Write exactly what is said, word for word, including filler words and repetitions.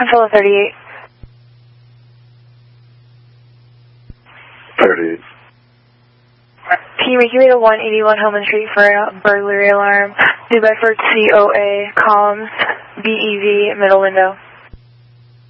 Control thirty-eight. thirty-eight. Can you make your way to one eighty-one Hillman Street for a burglary alarm? New Bedford C O A, columns, B E V, middle window.